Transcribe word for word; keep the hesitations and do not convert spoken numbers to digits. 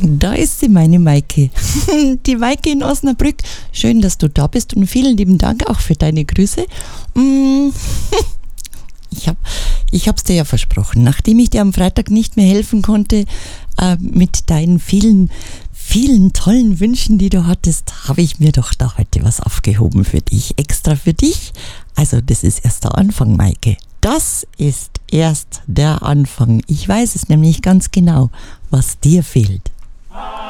Da ist sie, meine Maike. Die Maike in Osnabrück. Schön, dass du da bist und vielen lieben Dank auch für deine Grüße. Ich habe ich hab's dir ja versprochen. Nachdem ich dir am Freitag nicht mehr helfen konnte äh, mit deinen vielen, vielen tollen Wünschen, die du hattest, habe ich mir doch da heute was aufgehoben für dich. Extra für dich. Also das ist erst der Anfang, Maike. Das ist erst der Anfang. Ich weiß es nämlich ganz genau, was dir fehlt.